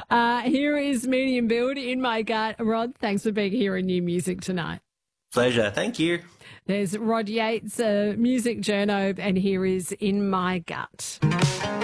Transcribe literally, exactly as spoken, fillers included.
Uh, here is Medium Build in my gut. Rod, thanks for being here in New Music tonight. Pleasure. Thank you. There's Rod Yates, uh, music journo, and here is In My Gut.